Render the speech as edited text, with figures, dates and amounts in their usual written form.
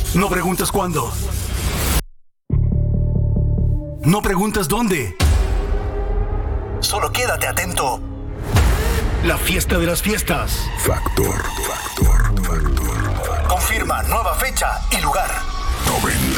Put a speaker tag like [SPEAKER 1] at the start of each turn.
[SPEAKER 1] No preguntes cuándo. No preguntes dónde. Solo quédate atento. La fiesta de las fiestas.
[SPEAKER 2] Factor.
[SPEAKER 1] Confirma nueva fecha y lugar.
[SPEAKER 2] 99.1